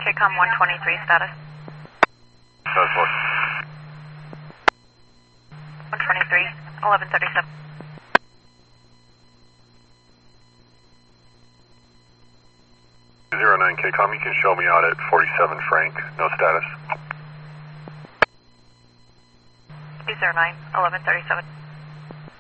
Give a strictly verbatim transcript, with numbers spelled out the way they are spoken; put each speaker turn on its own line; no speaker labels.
K COM one twenty-three status.
Status what?
one twenty-three, eleven thirty-seven.
zero nine K COM, you can show me out at forty-seven Frank, no status.
two zero nine, eleven thirty-seven.